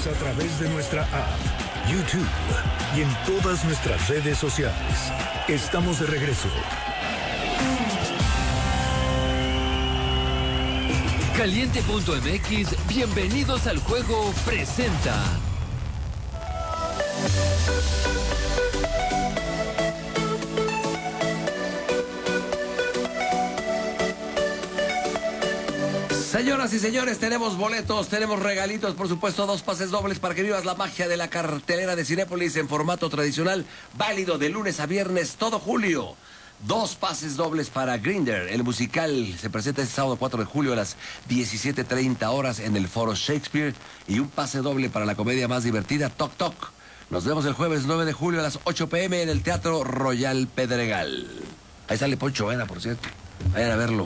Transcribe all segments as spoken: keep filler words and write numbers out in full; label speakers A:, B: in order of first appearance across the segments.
A: Síguenos a través de nuestra app, YouTube y en todas nuestras redes sociales. Estamos de regreso.
B: Caliente punto M X, bienvenidos al juego, presenta.
C: Señoras y señores, tenemos boletos, tenemos regalitos, por supuesto, dos pases dobles para que vivas la magia de la cartelera de Cinépolis en formato tradicional, válido de lunes a viernes todo julio. Dos pases dobles para Grinder, el musical se presenta este sábado cuatro de julio a las diecisiete treinta horas en el Foro Shakespeare, y un pase doble para la comedia más divertida, Toc Toc. Nos vemos el jueves nueve de julio a las ocho pe eme en el Teatro Royal Pedregal. Ahí sale Poncho Vena, por cierto. Vayan a verlo.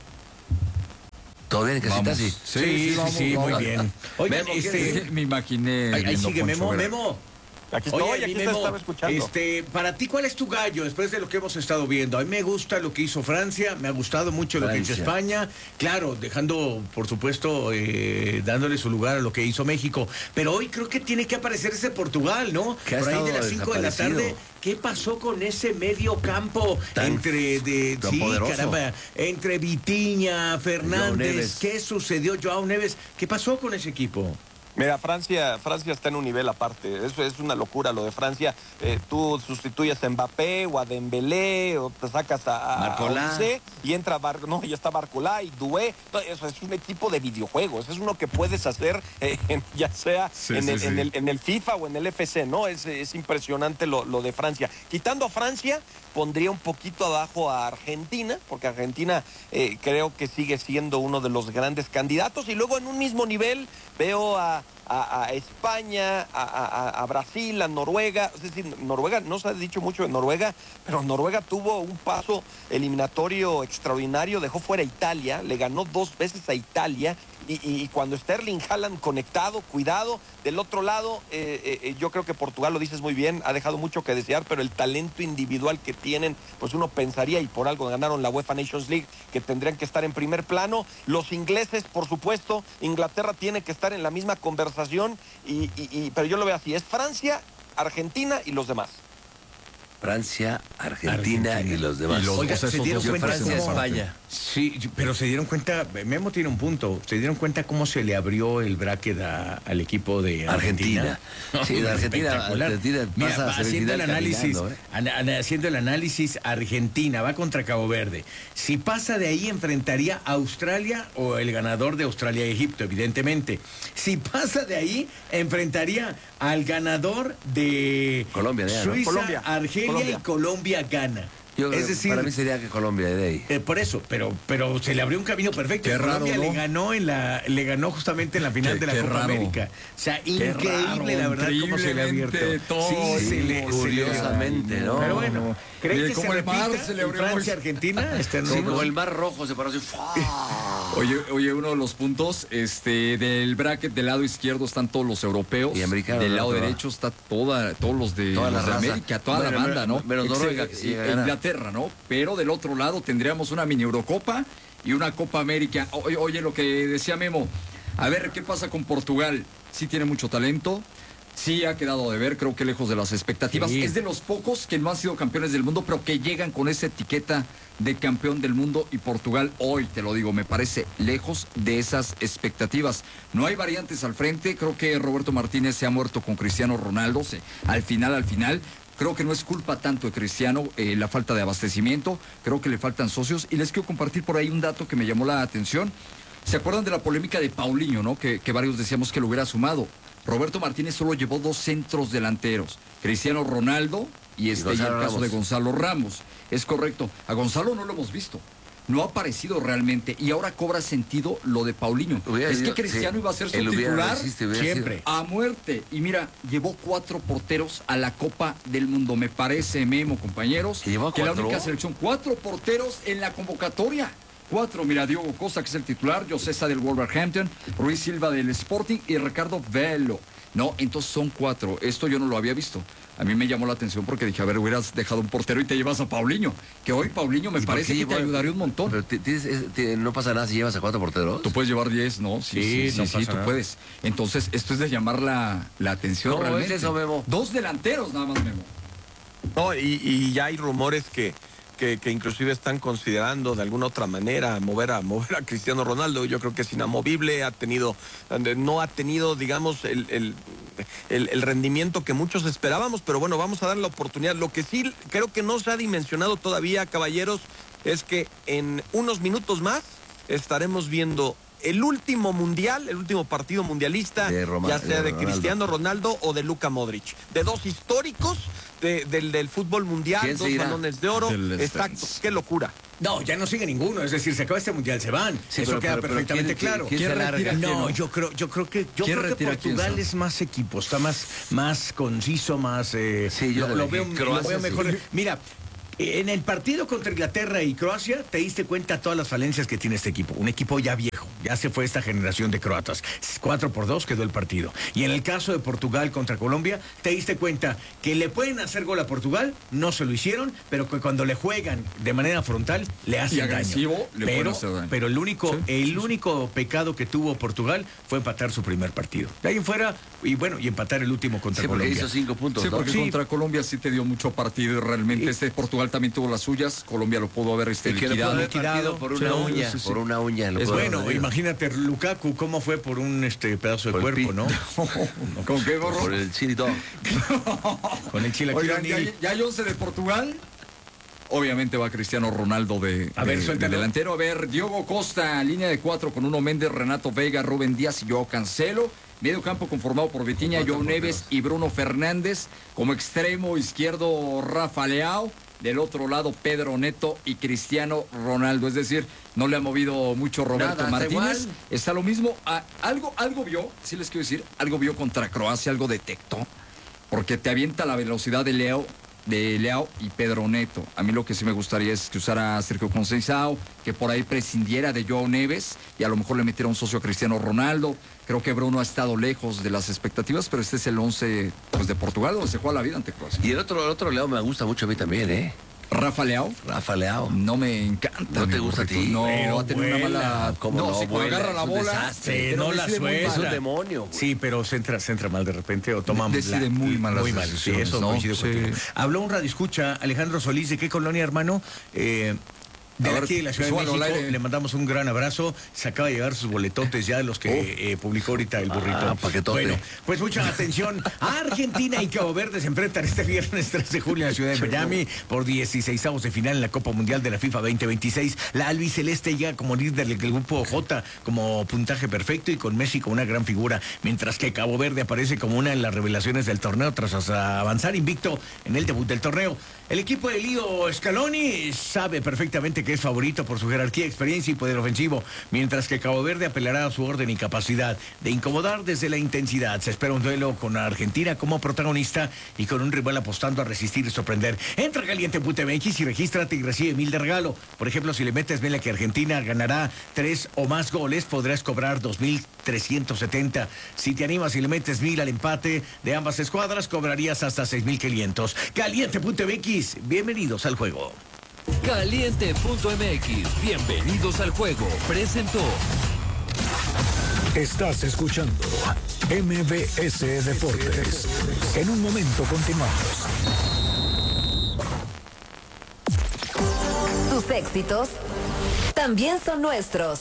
C: ¿Todo bien, casita? Sí,
D: sí, sí, sí, sí, sí, muy bien.
C: Oigan, este,
D: me imaginé.
C: Ahí, ahí sigue Memo,
D: Vera.
C: Memo.
E: Aquí estoy,
C: Oye,
E: aquí
C: Memo,
E: te estaba escuchando.
C: Este, para ti, ¿cuál es tu gallo después de lo que hemos estado viendo? A mí me gusta lo que hizo Francia, me ha gustado mucho Francia. Lo que hizo España, claro, dejando, por supuesto, eh, dándole su lugar a lo que hizo México. Pero hoy creo que tiene que aparecer ese Portugal, ¿no? Por ahí de las cinco de la tarde. ¿Qué pasó con ese medio campo tan, entre de
E: tan
C: sí,
E: poderoso.
C: caramba, entre Vitinha, Fernández? ¿Qué sucedió, Joao Neves? ¿Qué pasó con ese equipo?
E: Mira, Francia, Francia está en un nivel aparte. Eso es una locura lo de Francia. Eh, tú sustituyes a Mbappé o a Dembélé o te sacas a, a
C: Barcolá
E: y entra Bar, no, ya está Barcolá y Doué. Eso es un equipo de videojuegos. Es uno que puedes hacer eh, en, ya sea
D: sí,
E: en,
D: sí,
E: el,
D: sí.
E: En, el, en el FIFA o en el F C, ¿no? Es, es impresionante lo, lo de Francia. Quitando a Francia, pondría un poquito abajo a Argentina, porque Argentina eh, creo que sigue siendo uno de los grandes candidatos. Y luego en un mismo nivel veo a A, a España, a, a, a Brasil, a Noruega. Es decir, Noruega, no se ha dicho mucho de Noruega, pero Noruega tuvo un paso eliminatorio extraordinario, dejó fuera a Italia, le ganó dos veces a Italia, y, y, y cuando Sterling Haaland conectado, cuidado, del otro lado, eh, eh, yo creo que Portugal, lo dices muy bien, ha dejado mucho que desear, pero el talento individual que tienen, pues uno pensaría, y por algo ganaron la UEFA Nations League, que tendrían que estar en primer plano. Los ingleses, por supuesto, Inglaterra tiene que estar en la misma conversación, y, y, y, pero yo lo veo así, es Francia, Argentina y los demás.
C: Francia, Argentina, Argentina y los demás.
D: Y los,
C: Oiga,
D: o sea,
C: se dieron cuenta
D: Francia,
C: cómo...
D: España.
C: Sí, pero se dieron cuenta, Memo tiene un punto, se dieron cuenta cómo se le abrió el bracket a, al equipo de Argentina. Argentina. Sí, de Argentina, Argentina pasa. Mira, haciendo el análisis, ¿eh? an, haciendo el análisis, Argentina va contra Cabo Verde. Si pasa de ahí, enfrentaría a Australia o el ganador de Australia y Egipto, evidentemente. Si pasa de ahí, enfrentaría al ganador de Colombia, de
E: ¿no?
C: Suiza,
E: Colombia,
C: Argelia
E: Colombia.
C: y Colombia gana. Yo, es decir, para mí sería que Colombia de ahí. Eh, por eso, pero pero se le abrió un camino perfecto.
D: Qué
C: Colombia
D: raro, ¿no?
C: le ganó en la le ganó justamente en la final
D: qué,
C: de la
D: qué
C: Copa
D: raro.
C: América. O sea,
D: Qué
C: increíble
D: raro,
C: la verdad cómo se le ha abierto.
D: Todo,
C: sí, se le, curiosamente, ¿no? Pero bueno, ¿creen
D: Mire,
C: que se
D: como el mar
C: repita
D: se le
C: en
D: abrió
C: Francia,
D: muy...
C: Argentina? Este,
D: Sí,
C: como el mar rojo se paró así.
D: Oye, oye, uno de los puntos, este, del bracket del lado izquierdo están todos los europeos.
C: Y americanos.
D: Del lado
C: ¿no?
D: derecho está toda, todos los de,
C: Toda
D: los
C: la
D: de
C: raza.
D: América, toda
C: Bueno,
D: la banda, ¿no?
C: menos Noruega, que sí llega a ganar.
D: Inglaterra, ¿no? Pero del otro lado tendríamos una mini Eurocopa y una Copa América. Oye, oye, lo que decía Memo, a ver, ¿qué pasa con Portugal? Sí tiene mucho talento. Sí ha quedado de ver, creo que lejos de las expectativas.
C: Sí.
D: Es de los pocos que no han sido campeones del mundo, pero que llegan con esa etiqueta de campeón del mundo, y Portugal hoy, te lo digo, me parece lejos de esas expectativas. No hay variantes al frente, creo que Roberto Martínez se ha muerto con Cristiano Ronaldo, se, al final, al final. Creo que no es culpa tanto de Cristiano eh, la falta de abastecimiento, creo que le faltan socios, y les quiero compartir por ahí un dato que me llamó la atención. ¿Se acuerdan de la polémica de Paulinho, no? Que, que varios decíamos que lo hubiera sumado. Roberto Martínez solo llevó dos centros delanteros, Cristiano Ronaldo y este y, y el caso Ramos. de Gonzalo Ramos. Es correcto, a Gonzalo no lo hemos visto, no ha aparecido realmente, y ahora cobra sentido lo de Paulinho. Hubiera es que Cristiano sí, iba a ser su titular existe, siempre, sido. a muerte. Y mira, llevó cuatro porteros a la Copa del Mundo, me parece, Memo, compañeros, que la única selección, cuatro porteros en la convocatoria. Cuatro, mira, Diogo Costa, que es el titular, José Sá del Wolverhampton, Ruiz Silva del Sporting y Ricardo Velo. No, entonces son cuatro. Esto yo no lo había visto. A mí me llamó la atención porque dije, a ver, hubieras dejado un portero y te llevas a Paulinho. Que hoy Paulinho me parece que te ayudaría un montón.
C: Pero te- te- te- no pasa nada si llevas a cuatro porteros.
D: Tú puedes llevar diez, ¿no? Sí, sí, sí,
F: no
D: sí,
F: pasa
D: tú
F: nada.
D: puedes. Entonces, esto es de llamar la, la atención
C: ¿Cómo es
D: realmente.
C: eso, Memo?
D: Dos delanteros nada más, Memo.
E: No, y, y ya hay rumores que, que, que inclusive están considerando de alguna otra manera mover a mover a Cristiano Ronaldo. Yo creo que es inamovible, ha tenido, no ha tenido, digamos, el, el, el, el rendimiento que muchos esperábamos, pero bueno, vamos a darle la oportunidad. Lo que sí creo que no se ha dimensionado todavía, caballeros, es que en unos minutos más estaremos viendo el último mundial, el último partido mundialista,
C: De Roma-
E: ya sea
C: de
E: de
C: Ronaldo.
E: Cristiano Ronaldo o de Luka Modric, de dos históricos de- del, del fútbol mundial,
C: ¿Quién
E: dos
C: se irá?
E: balones de oro.
D: Del
E: Exacto,
D: Stans.
E: qué locura.
F: No, ya no sigue ninguno, es decir, se acaba este mundial, se van.
C: Sí,
F: Eso
C: pero-
F: queda
C: pero- pero
F: perfectamente
C: ¿quién-
F: claro.
C: quién se
D: ¿Quién
C: larga?
D: retira?
F: No,
D: ¿Quién no?
F: yo creo, yo creo que, yo
D: ¿Quién
F: creo que
D: retira a quién,
F: Portugal
D: Sam?
F: es más equipo, está más, más conciso, más eh,
C: Sí, yo
F: lo, lo
C: también.
F: veo, lo
C: Croacia,
F: veo mejor.
C: sí.
F: Mira, en el partido contra Inglaterra y Croacia te diste cuenta todas las falencias que tiene este equipo. Un equipo ya viejo, ya se fue esta generación de croatas. Cuatro por dos quedó el partido. Y en el caso de Portugal contra Colombia, te diste cuenta que le pueden hacer gol a Portugal, no se lo hicieron, pero que cuando le juegan de manera frontal le hacen
D: Y agresivo,
F: daño.
D: le pueden
F: pero,
D: hacer daño.
F: pero el único,
D: Sí,
F: el
D: sí, sí.
F: único pecado que tuvo Portugal fue empatar su primer partido. De ahí en fuera, y bueno, y empatar el último contra
C: Sí, porque
F: Colombia.
C: hizo cinco puntos,
D: Sí,
C: ¿no?
D: porque
F: Sí.
D: contra Colombia sí te dio mucho partido y realmente
F: Y-
D: este Portugal también tuvo las suyas. Colombia lo pudo haber este,
C: Y que lo pudo
D: liquidado.
C: haber partido por una
D: Sí,
C: uña,
D: sí, sí.
C: por una uña. lo
D: Es
C: pudo haber
F: Bueno,
C: perdido.
F: imagínate Lukaku cómo fue por un este pedazo de
C: Por el
F: cuerpo,
C: pi-
F: ¿no?
D: ¿Con qué gorro?
C: Por el chini dog.
F: Con el
D: Oigan, ya,
F: chilaquil.
D: ya hay once de Portugal. Obviamente va Cristiano Ronaldo de,
F: A ver,
D: de- de
F: suéltalo.
D: delantero. A ver, Diogo Costa, línea de cuatro con Nuno Méndez, Renato Vega, Rubén Díaz y Joao Cancelo. Medio campo conformado por Vitinha, Joao Neves y Bruno Fernández. Como extremo izquierdo, Rafa Leao. Del otro lado, Pedro Neto y Cristiano Ronaldo. Es decir, no le ha movido mucho Roberto
C: Nada, está
D: Martínez.
C: igual.
D: Está lo mismo. Ah, algo, algo vio, sí les quiero decir, algo vio contra Croacia, algo detectó. Porque te avienta la velocidad de Leo, de Leao y Pedro Neto. A mí lo que sí me gustaría es que usara a Sergio Conceição, que por ahí prescindiera de Joao Neves y a lo mejor le metiera un socio a Cristiano Ronaldo. Creo que Bruno ha estado lejos de las expectativas, pero este es el once pues, de Portugal, donde se juega la vida ante Croacia.
C: Y el otro, el otro Leo me gusta mucho a mí también, ¿eh?
D: Rafa Leao.
C: Rafa Leao.
D: No me encanta.
C: ¿No te
D: mi
C: gusta a
D: burrito.
C: ti?
D: No,
F: Pero
D: ha tenido una
F: vuela.
D: mala.
C: ¿Cómo
D: no,
C: no?
D: si cuando
C: Vuela,
D: agarra la
C: es un
D: bola.
C: desastre.
F: Sí,
C: Pero
F: no la
C: decide muy mal.
F: suelta.
C: Es un demonio, güey.
F: Sí, pero se entra, se entra mal de repente o toma
D: Decide
F: la-
D: muy mal las
F: Muy mal, sí,
D: decisiones,
F: eso
D: ¿no?
F: coincido
D: Sí.
F: contigo. Habló un radio escucha, Alejandro Solís, ¿de qué colonia, hermano? Eh, de
D: A ver,
F: aquí de la Ciudad de
D: súbalo al
F: México,
D: aire.
F: le mandamos un gran abrazo. Se acaba de llegar sus boletotes ya, los que eh, publicó ahorita el burrito.
C: Ah, paquetote.
F: Bueno, pues mucha atención. Argentina y Cabo Verde se enfrentan este viernes tres de julio en la ciudad de Miami por dieciseisavos de final en la Copa Mundial de la FIFA veinte veintiséis. La albiceleste llega como líder del grupo J, como puntaje perfecto y con Messi como una gran figura, mientras que Cabo Verde aparece como una de las revelaciones del torneo tras avanzar invicto en el debut del torneo. El equipo de Leo Scaloni sabe perfectamente que es favorito por su jerarquía, experiencia y poder ofensivo, mientras que Cabo Verde apelará a su orden y capacidad de incomodar desde la intensidad. Se espera un duelo con Argentina como protagonista y con un rival apostando a resistir y sorprender. Entra caliente en punto M X y regístrate y recibe mil de regalo. Por ejemplo, si le metes vela que Argentina ganará tres o más goles, podrás cobrar dos mil trescientos setenta. Si te animas y le metes mil al empate de ambas escuadras, cobrarías hasta seis mil quinientos. Caliente punto M X, bienvenidos al juego.
B: Caliente punto M X, bienvenidos al juego. Presentó.
A: Estás escuchando M B S Deportes. En un momento continuamos.
G: Tus éxitos también son nuestros.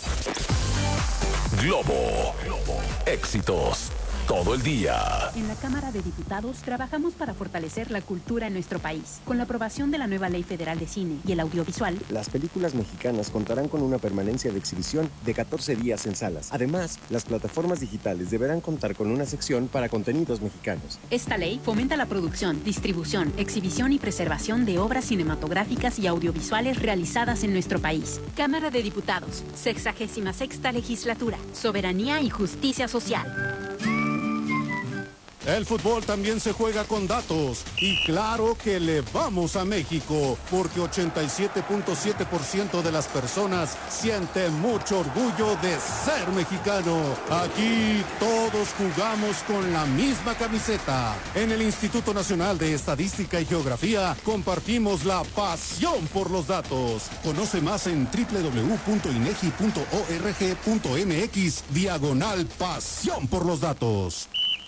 H: Globo. Éxitos todo el día.
I: En la Cámara de Diputados trabajamos para fortalecer la cultura en nuestro país. Con la aprobación de la nueva Ley Federal de Cine y el Audiovisual,
J: Las películas mexicanas contarán con una permanencia de exhibición de catorce días en salas. Además, las plataformas digitales deberán contar con una sección para contenidos mexicanos.
I: esta ley fomenta la producción, distribución, exhibición y preservación de obras cinematográficas y audiovisuales realizadas en nuestro país. Cámara de Diputados, sexagésima sexta legislatura, soberanía y justicia social.
K: El fútbol también se juega con datos y claro que le vamos a México porque ochenta y siete punto siete por ciento de las personas sienten mucho orgullo de ser mexicano. Aquí todos jugamos con la misma camiseta. En el Instituto Nacional de Estadística y Geografía compartimos la pasión por los datos. Conoce más en doble u doble u doble u punto inegi punto org punto mx diagonal pasión por los datos.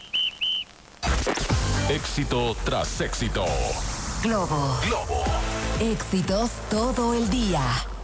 H: Éxito tras éxito.
G: Globo.
H: Globo.
G: Éxitos todo el día.